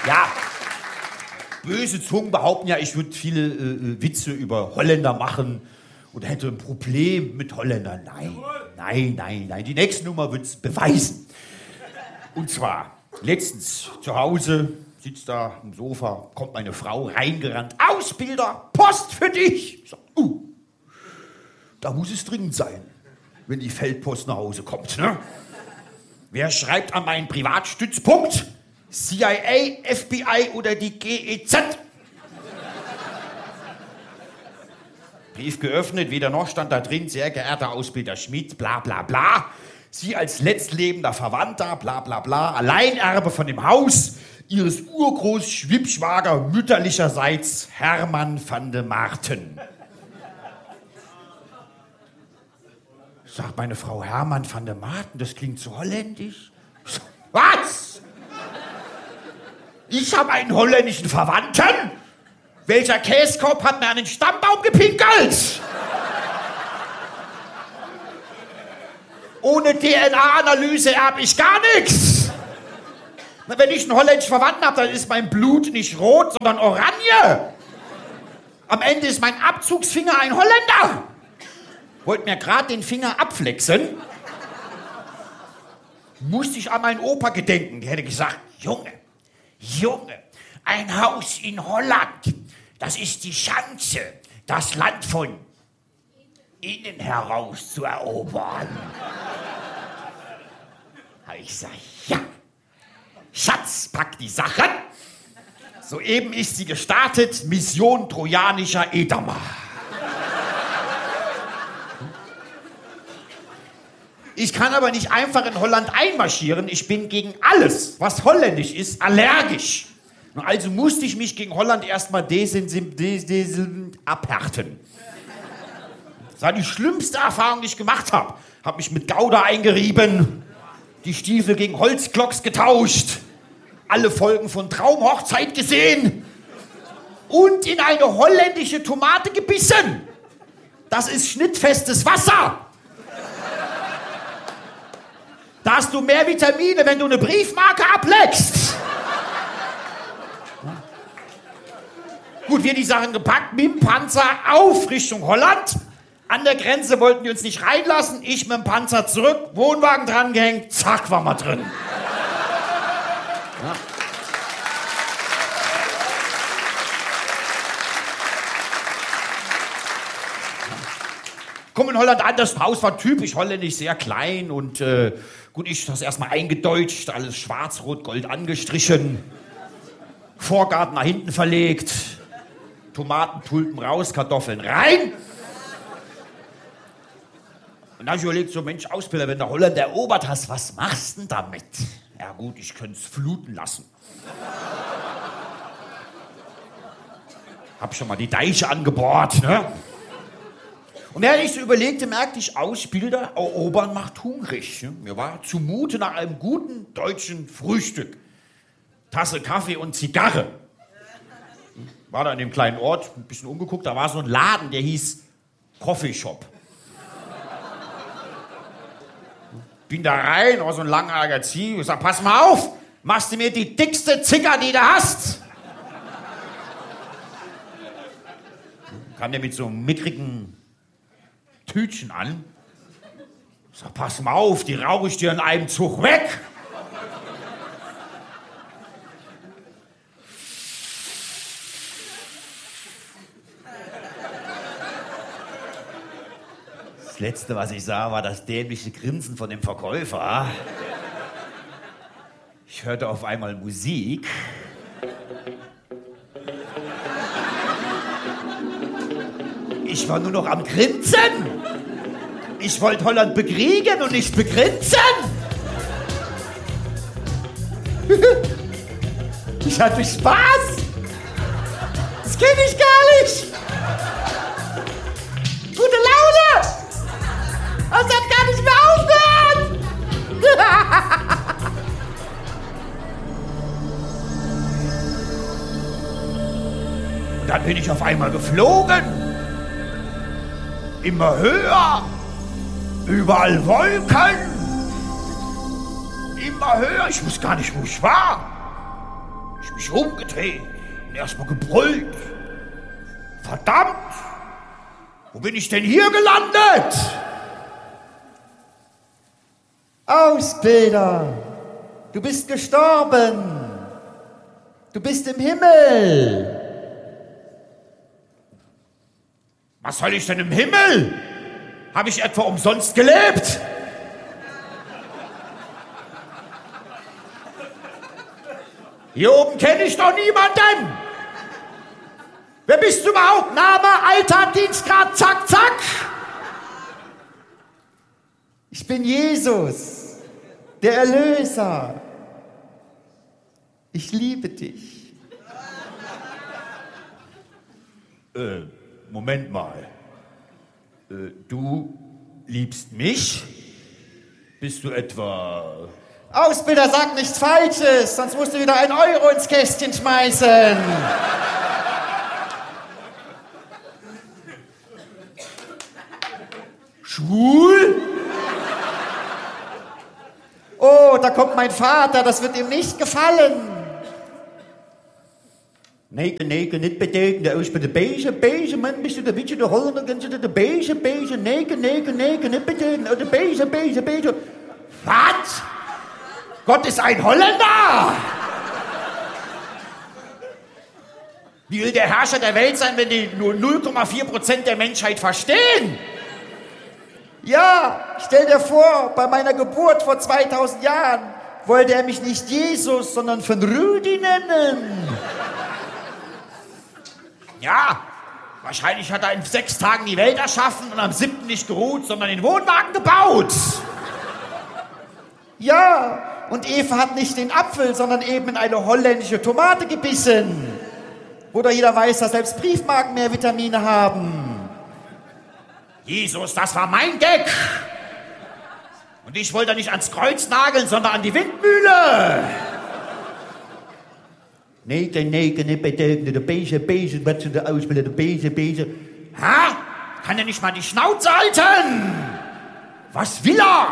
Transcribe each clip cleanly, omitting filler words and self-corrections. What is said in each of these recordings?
Ja, böse Zungen behaupten ja, ich würde viele Witze über Holländer machen und hätte ein Problem mit Holländern. Nein. Die nächste Nummer wird's beweisen. Und zwar, letztens zu Hause, sitzt da im Sofa, kommt meine Frau reingerannt. Ausbilder, Post für dich! Ich sag, da muss es dringend sein, wenn die Feldpost nach Hause kommt, ne? Wer schreibt an meinen Privatstützpunkt? CIA, FBI oder die GEZ? Brief geöffnet, weder noch stand da drin, sehr geehrter Ausbilder Schmidt, bla bla bla. Sie als letztlebender Verwandter, bla bla bla, Alleinerbe von dem Haus Ihres Urgroß-Schwibschwager mütterlicherseits Hermann van de Marten. Sagt meine Frau, Hermann van de Marten, das klingt so holländisch. Was? Ich habe einen holländischen Verwandten? Welcher Käskopf hat mir an den Stammbaum gepinkelt? Ohne DNA-Analyse erb ich gar nichts. Wenn ich einen holländischen Verwandten habe, dann ist mein Blut nicht rot, sondern oranje. Am Ende ist mein Abzugsfinger ein Holländer. Wollte mir gerade den Finger abflexen. Musste ich an meinen Opa gedenken. Der hätte gesagt, Junge, ein Haus in Holland, das ist die Chance, das Land von innen heraus zu erobern. Ich sag, ja. Schatz, pack die Sachen. Soeben ist sie gestartet, Mission trojanischer Edamer. Ich kann aber nicht einfach in Holland einmarschieren. Ich bin gegen alles, was holländisch ist, allergisch. Also musste ich mich gegen Holland erstmal abhärten. Das war die schlimmste Erfahrung, die ich gemacht habe. Hab mich mit Gouda eingerieben, die Stiefel gegen Holzklocks getauscht, alle Folgen von Traumhochzeit gesehen und in eine holländische Tomate gebissen. Das ist schnittfestes Wasser. Da hast du mehr Vitamine, wenn du eine Briefmarke ableckst. Gut, wir die Sachen gepackt, mit dem Panzer auf Richtung Holland. An der Grenze wollten die uns nicht reinlassen. Ich mit dem Panzer zurück, Wohnwagen dran gehängt, zack, war mal drin. Ja. Komm in Holland an, das Haus war typisch holländisch, sehr klein und gut, ich das erstmal eingedeutscht, alles schwarz-rot-gold angestrichen, Vorgarten nach hinten verlegt, Tomaten, Tulpen raus, Kartoffeln rein. Und dann habe ich überlegt, so Mensch, Ausbilder, wenn du Holland erobert hast, was machst du denn damit? Ja gut, ich könnte es fluten lassen. Hab schon mal die Deiche angebohrt, ne? Und während ich so überlegte, merkte ich, Ausbilder erobern macht hungrig. Ne? Mir war zumute nach einem guten deutschen Frühstück. Tasse Kaffee und Zigarre. War da in dem kleinen Ort, ein bisschen umgeguckt, da war so ein Laden, der hieß Coffeeshop. Bin da rein, war so ein langhaariger Zieh, ich sag, pass mal auf, machst du mir die dickste Zicker, die du hast? Kam der mit so einem mickrigen Tütchen an. Ich sag, pass mal auf, die rauche ich dir in einem Zug weg. Das Letzte, was ich sah, war das dämliche Grinsen von dem Verkäufer. Ich hörte auf einmal Musik. Ich war nur noch am Grinsen. Ich wollte Holland bekriegen und nicht begrinsen. Ich hatte Spaß. Das kenne ich gar nicht. Gute Laune. Das hat gar nicht mehr aufgehört. Dann bin ich auf einmal geflogen. Immer höher, überall Wolken, immer höher. Ich wusste gar nicht, wo ich war. Ich Ich mich umgedreht und erstmal gebrüllt. Verdammt! Wo bin ich denn hier gelandet? Ausbilder, du bist gestorben. Du bist im Himmel. Was soll ich denn im Himmel? Habe ich etwa umsonst gelebt? Hier oben kenne ich doch niemanden. Wer bist du überhaupt? Name, Alter, Dienstgrad, zack, zack. Ich bin Jesus, der Erlöser. Ich liebe dich. Moment mal. Du liebst mich? Bist du etwa... Ausbilder, sag nichts Falsches, sonst musst du wieder 1 Euro ins Kästchen schmeißen. Schwul? Oh, da kommt mein Vater, das wird ihm nicht gefallen. Nee, nicht betekenen. Ich bin der beige man, bist du der Witcher, der Holländer, kennst du der beige, nee, nicht betekenen. Der beige. Was? Gott ist ein Holländer! Wie will der Herrscher der Welt sein, wenn die nur 0,4% der Menschheit verstehen? Ja, stell dir vor, bei meiner Geburt vor 2000 Jahren wollte er mich nicht Jesus, sondern von Rüdi nennen. Ja, wahrscheinlich hat er in 6 Tagen die Welt erschaffen und am 7. nicht geruht, sondern den Wohnwagen gebaut. Ja, und Eva hat nicht den Apfel, sondern eben in eine holländische Tomate gebissen. Wo doch jeder weiß, dass selbst Briefmarken mehr Vitamine haben. Jesus, das war mein Gag. Und ich wollte nicht ans Kreuz nageln, sondern an die Windmühle. Nee, nicht betekenen, der beige, was zu der Ausbilder, der beige. Ha? Kann er nicht mal die Schnauze halten? Was will er?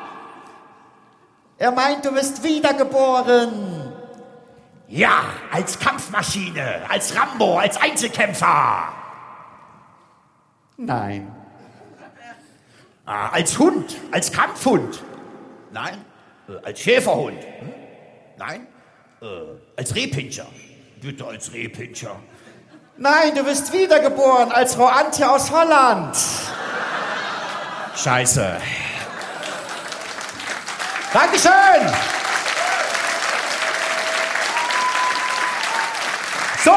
Er meint, du wirst wiedergeboren. Ja, als Kampfmaschine, als Rambo, als Einzelkämpfer. Nein. Als Hund, als Kampfhund. Nein, als Schäferhund. Nein, als Rehpinscher. Bitte als Rehpinscher. Nein, du wirst wiedergeboren als Frau Antje aus Holland. Scheiße. Dankeschön. So.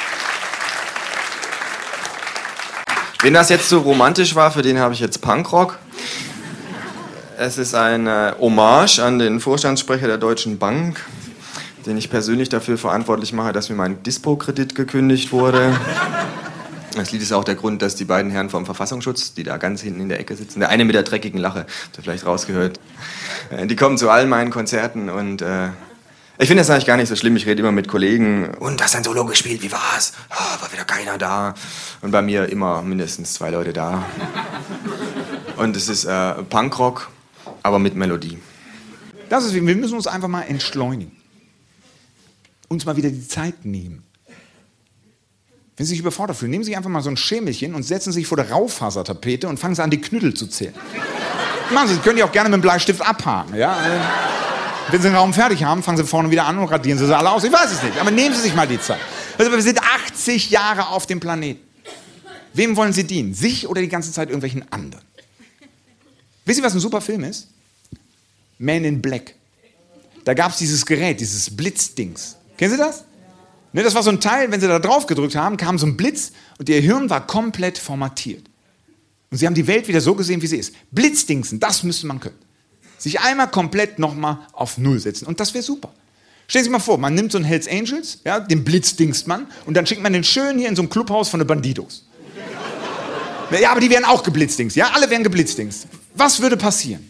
Wenn das jetzt so romantisch war, für den habe ich jetzt Punkrock. Es ist ein Hommage an den Vorstandssprecher der Deutschen Bank, den ich persönlich dafür verantwortlich mache, dass mir mein Dispo-Kredit gekündigt wurde. Das Lied ist auch der Grund, dass die beiden Herren vom Verfassungsschutz, die da ganz hinten in der Ecke sitzen, der eine mit der dreckigen Lache, habt ihr vielleicht rausgehört, die kommen zu allen meinen Konzerten und ich finde das eigentlich gar nicht so schlimm. Ich rede immer mit Kollegen. Und hast ein Solo gespielt, wie war's? Oh, war wieder keiner da. Und bei mir immer mindestens 2 Leute da. Und es ist Punkrock, aber mit Melodie. Wir müssen uns einfach mal entschleunigen. Uns mal wieder die Zeit nehmen. Wenn Sie sich überfordert fühlen, nehmen Sie einfach mal so ein Schemelchen und setzen sich vor der Raufasertapete und fangen Sie an, die Knüttel zu zählen. Machen Sie, können die auch gerne mit dem Bleistift abhaken. Ja? Wenn Sie den Raum fertig haben, fangen Sie vorne wieder an und radieren Sie alle aus. Ich weiß es nicht, aber nehmen Sie sich mal die Zeit. Also wir sind 80 Jahre auf dem Planeten. Wem wollen Sie dienen? Sich oder die ganze Zeit irgendwelchen anderen? Wisst ihr, was ein super Film ist? Man in Black. Da gab es dieses Gerät, dieses Blitzdings. Kennen Sie das? Ne, das war so ein Teil, wenn Sie da drauf gedrückt haben, kam so ein Blitz und Ihr Hirn war komplett formatiert. Und Sie haben die Welt wieder so gesehen, wie sie ist. Blitzdingsen, das müsste man können. Sich einmal komplett nochmal auf Null setzen. Und das wäre super. Stellen Sie sich mal vor, man nimmt so einen Hells Angels, ja, den blitzdingst man, und dann schickt man den schön hier in so ein Clubhaus von den Bandidos. Ja, aber die wären auch geblitzdingst, ja? Alle wären geblitzdingst. Was würde passieren?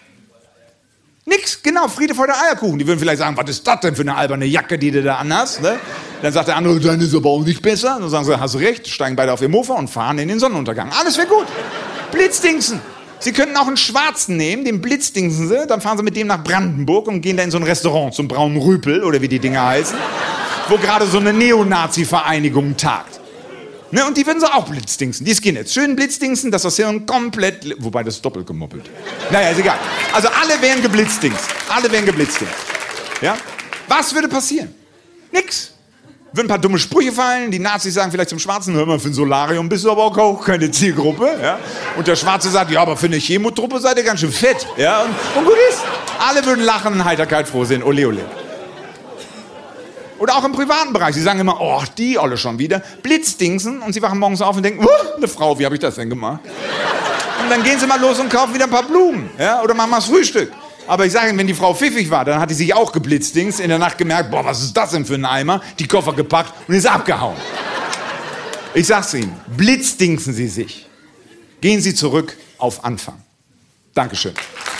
Nix, genau, Friede vor der Eierkuchen. Die würden vielleicht sagen, was ist das denn für eine alberne Jacke, die du da anhast? Ne? Dann sagt der andere, deine ist aber auch nicht besser. Dann sagen sie, hast du recht, steigen beide auf ihr Mofa und fahren in den Sonnenuntergang. Alles wäre gut. Blitzdingsen. Sie könnten auch einen Schwarzen nehmen, den blitzdingsen sie, dann fahren sie mit dem nach Brandenburg und gehen da in so ein Restaurant, zum Braunen Rüpel oder wie die Dinger heißen. wo gerade so eine Neonazi-Vereinigung tagt. Ne, und die würden sie auch blitzdingsen. Die Skinheads. Schön blitzdingsen, dass das Hirn komplett... Wobei, das ist doppelt gemoppelt. Naja, ist egal. Also alle wären geblitzdingst. Alle wären geblitzdingst. Ja? Was würde passieren? Nix. Würden ein paar dumme Sprüche fallen. Die Nazis sagen vielleicht zum Schwarzen, hör mal, für ein Solarium bist du aber auch keine Zielgruppe. Ja? Und der Schwarze sagt, ja, aber für eine Chemotruppe seid ihr ganz schön fett. Ja? Und gut ist. Alle würden lachen und Heiterkeit froh sind. Ole, ole. Oder auch im privaten Bereich. Sie sagen immer, oh, die alle schon wieder. Blitzdingsen und sie wachen morgens auf und denken, eine Frau, wie habe ich das denn gemacht? Und dann gehen sie mal los und kaufen wieder ein paar Blumen. Ja? Oder machen mal das Frühstück. Aber ich sage Ihnen, wenn die Frau pfiffig war, dann hat die sich auch geblitzdingst, in der Nacht gemerkt, boah, was ist das denn für ein Eimer? Die Koffer gepackt und ist abgehauen. Ich sag's Ihnen, blitzdingsen Sie sich. Gehen Sie zurück auf Anfang. Dankeschön.